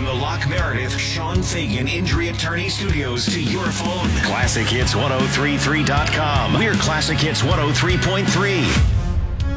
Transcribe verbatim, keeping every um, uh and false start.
from the Lock Meredith Sean Fagan Injury Attorney Studios to your phone. Classic Hits ten thirty-three dot com. We're Classic Hits one oh three point three.